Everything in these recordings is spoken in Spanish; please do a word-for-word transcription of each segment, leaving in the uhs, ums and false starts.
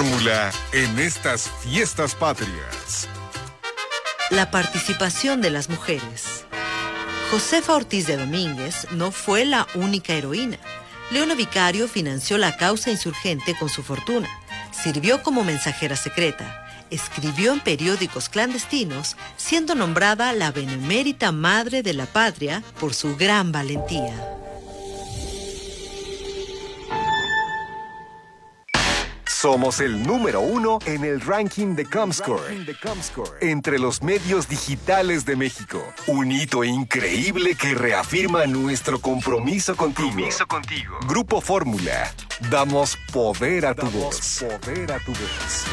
Fórmula en estas fiestas patrias. La participación de las mujeres. Josefa Ortiz de Domínguez no fue la única heroína. Leona Vicario financió la causa insurgente con su fortuna. Sirvió como mensajera secreta. Escribió en periódicos clandestinos, siendo nombrada la benemérita madre de la patria por su gran valentía. Somos el número uno en el ranking de Comscore, entre los medios digitales de México. Un hito increíble que reafirma nuestro compromiso contigo. Compromiso contigo. Grupo Fórmula. Damos poder a tu voz. Poder a tu voz.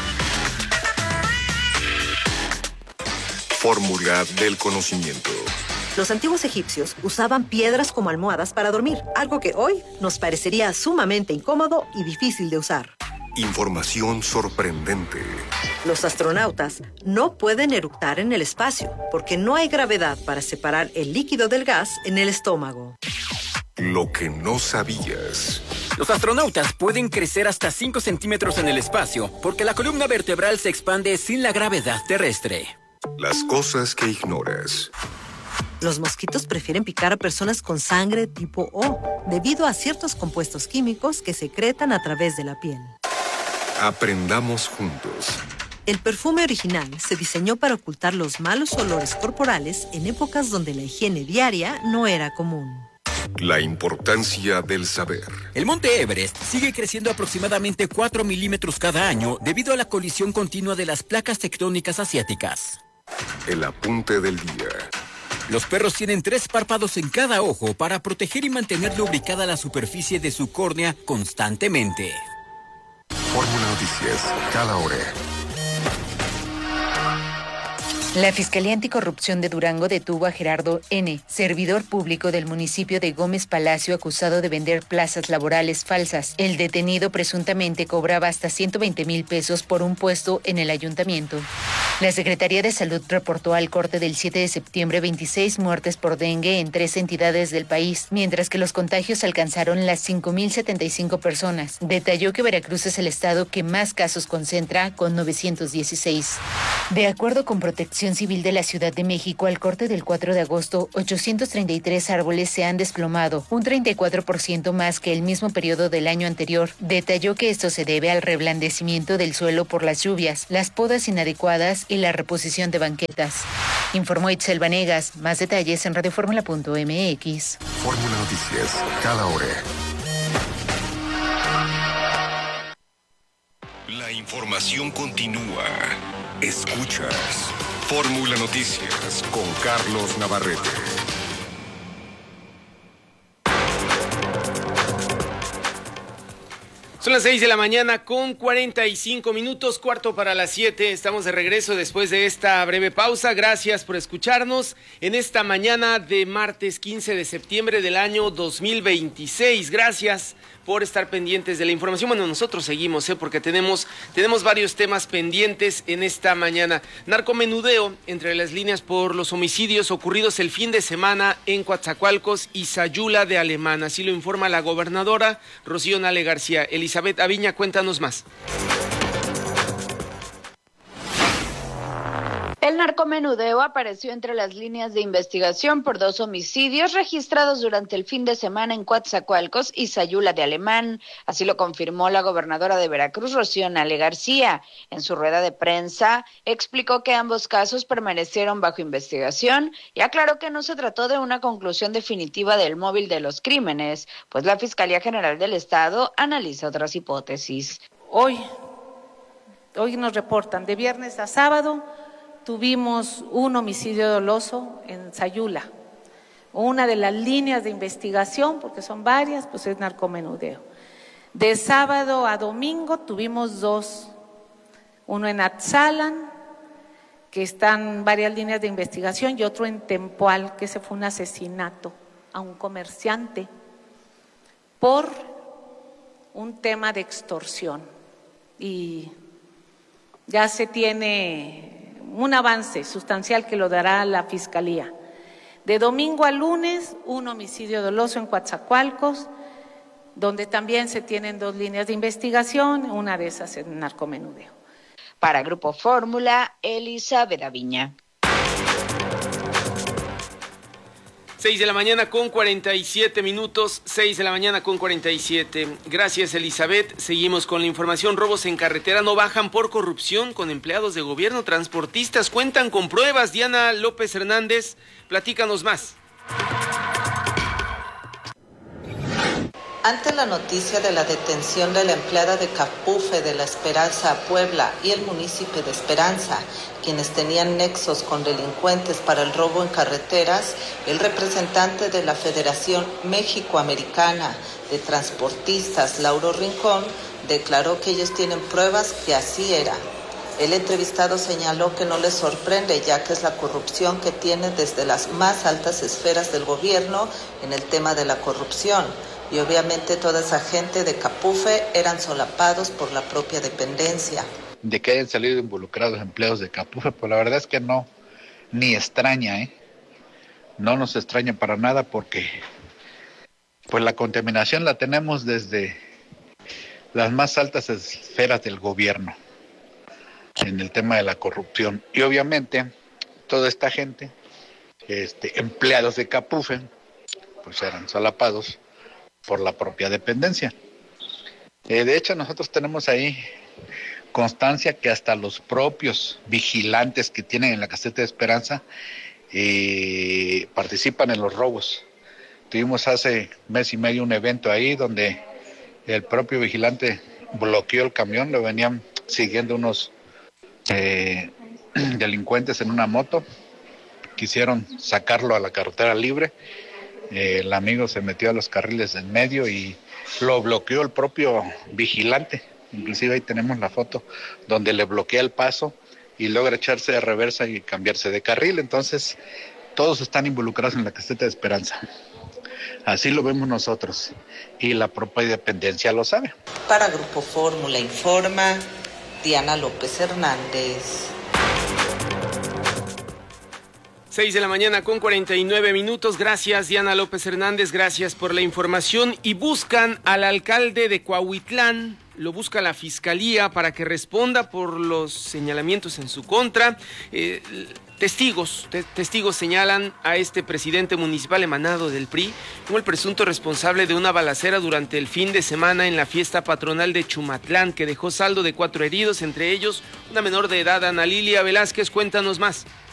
Fórmula del conocimiento. Los antiguos egipcios usaban piedras como almohadas para dormir, algo que hoy nos parecería sumamente incómodo y difícil de usar. Información sorprendente. Los astronautas no pueden eructar en el espacio porque no hay gravedad para separar el líquido del gas en el estómago. Lo que no sabías. Los astronautas pueden crecer hasta cinco centímetros en el espacio porque la columna vertebral se expande sin la gravedad terrestre. Las cosas que ignoras. Los mosquitos prefieren picar a personas con sangre tipo O debido a ciertos compuestos químicos que secretan a través de la piel. Aprendamos juntos. El perfume original se diseñó para ocultar los malos olores corporales en épocas donde la higiene diaria no era común. La importancia del saber. El monte Everest sigue creciendo aproximadamente cuatro milímetros cada año debido a la colisión continua de las placas tectónicas asiáticas. El apunte del día. Los perros tienen tres párpados en cada ojo para proteger y mantener lubricada la superficie de su córnea constantemente. Fórmula Noticias, cada hora. La Fiscalía Anticorrupción de Durango detuvo a Gerardo N., servidor público del municipio de Gómez Palacio, acusado de vender plazas laborales falsas. El detenido presuntamente cobraba hasta ciento veinte mil pesos por un puesto en el ayuntamiento. La Secretaría de Salud reportó al corte del siete de septiembre veintiséis muertes por dengue en tres entidades del país, mientras que los contagios alcanzaron las cinco mil setenta y cinco personas. Detalló que Veracruz es el estado que más casos concentra, con novecientos dieciséis. De acuerdo con Protección Civil de la Ciudad de México, al corte del cuatro de agosto, ochocientos treinta y tres árboles se han desplomado, un treinta y cuatro por ciento más que el mismo periodo del año anterior. Detalló que esto se debe al reblandecimiento del suelo por las lluvias, las podas inadecuadas y la reposición de banquetas. Informó Itzel Vanegas. Más detalles en radioformula punto m x. Fórmula Noticias, cada hora. La información continúa. Escuchas Fórmula Noticias con Carlos Navarrete. Son las seis de la mañana con cuarenta y cinco minutos, cuarto para las siete. Estamos de regreso después de esta breve pausa. Gracias por escucharnos en esta mañana de martes quince de septiembre del año dos mil veintiséis. Gracias por estar pendientes de la información. Bueno, nosotros seguimos, ¿eh? porque tenemos, tenemos varios temas pendientes en esta mañana. Narcomenudeo entre las líneas por los homicidios ocurridos el fin de semana en Coatzacoalcos y Sayula de Alemán. Así lo informa la gobernadora Rocío Nale García. Elizabeth Aviña, cuéntanos más. El narcomenudeo apareció entre las líneas de investigación por dos homicidios registrados durante el fin de semana en Coatzacoalcos y Sayula de Alemán. Así lo confirmó la gobernadora de Veracruz, Rocío Nale García. En su rueda de prensa, explicó que ambos casos permanecieron bajo investigación y aclaró que no se trató de una conclusión definitiva del móvil de los crímenes, pues la Fiscalía General del Estado analiza otras hipótesis. Hoy, hoy nos reportan de viernes a sábado. Tuvimos un homicidio doloso en Sayula. Una de las líneas de investigación, porque son varias, pues es narcomenudeo. De sábado a domingo tuvimos dos. Uno en Atzalan, que están varias líneas de investigación, y otro en Tempoal, que ese fue un asesinato a un comerciante por un tema de extorsión. Y ya se tiene un avance sustancial que lo dará la Fiscalía. De domingo a lunes, un homicidio doloso en Coatzacoalcos. donde también se tienen dos líneas de investigación, una de esas es narcomenudeo. Para Grupo Fórmula, Elizabeth Aviña. seis de la mañana con cuarenta y siete minutos, seis de la mañana con cuarenta y siete. Gracias, Elizabeth. Seguimos con la información. Robos en carretera no bajan por corrupción con empleados de gobierno. Transportistas cuentan con pruebas. Diana López Hernández, platícanos más. Ante la noticia de la detención de la empleada de Capufe de La Esperanza, Puebla, y el municipio de Esperanza, quienes tenían nexos con delincuentes para el robo en carreteras, el representante de la Federación México-Americana de Transportistas, Lauro Rincón, declaró que ellos tienen pruebas que así era. El entrevistado señaló que no le sorprende, ya que es la corrupción que tiene desde las más altas esferas del gobierno en el tema de la corrupción. Y obviamente toda esa gente de Capufe eran solapados por la propia dependencia. De que hayan salido involucrados empleados de Capufe, pues la verdad es que no, ni extraña, ¿eh? No nos extraña para nada porque pues la contaminación la tenemos desde las más altas esferas del gobierno en el tema de la corrupción. Y obviamente toda esta gente, este, empleados de Capufe, pues eran solapados por la propia dependencia. Eh, de hecho, nosotros tenemos ahí constancia que hasta los propios vigilantes que tienen en la caseta de Esperanza eh, participan en los robos. Tuvimos hace mes y medio un evento ahí donde el propio vigilante bloqueó el camión, lo venían siguiendo unos eh, delincuentes en una moto, quisieron sacarlo a la carretera libre. Eh, el amigo se metió a los carriles en medio y lo bloqueó el propio vigilante. Inclusive ahí tenemos la foto donde le bloquea el paso y logra echarse de reversa y cambiarse de carril. Entonces todos están involucrados en la caseta de Esperanza. Así lo vemos nosotros y la propia dependencia lo sabe. Para Grupo Fórmula informa Diana López Hernández. seis de la mañana con cuarenta y nueve minutos. Gracias, Diana López Hernández, gracias por la información. Y buscan al alcalde de Cuahuitlán, lo busca la Fiscalía para que responda por los señalamientos en su contra. Eh, testigos, te, testigos señalan a este presidente municipal emanado del P R I como el presunto responsable de una balacera durante el fin de semana en la fiesta patronal de Chumatlán, que dejó saldo de cuatro heridos, entre ellos una menor de edad. Ana Lilia Velázquez, cuéntanos más.